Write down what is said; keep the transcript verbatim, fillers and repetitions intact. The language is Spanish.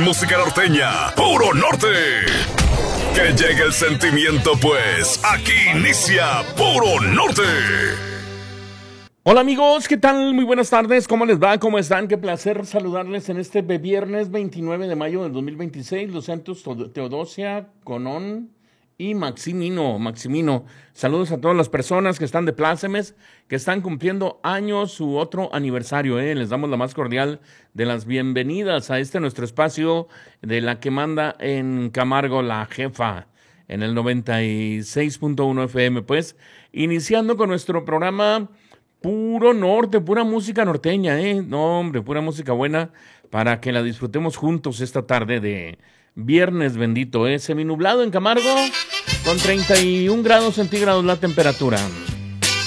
música norteña, puro norte. Que llegue el sentimiento, pues aquí inicia Puro Norte. Hola amigos, ¿qué tal? Muy buenas tardes, ¿cómo les va? ¿Cómo están? Qué placer saludarles en este viernes veintinueve de mayo del dos mil veintiséis. Los Santos Teodosia, Conón y Maximino. Maximino, saludos a todas las personas que están de plácemes, que están cumpliendo años u otro aniversario. ¿eh? Les damos la más cordial de las bienvenidas a este nuestro espacio de la que manda en Camargo la jefa, en el noventa y seis punto uno F M. Pues, iniciando con nuestro programa Puro Norte, pura música norteña, ¿eh? No, hombre, pura música buena para que la disfrutemos juntos esta tarde de viernes bendito, ¿eh? Seminublado en Camargo, con treinta y un grados centígrados la temperatura.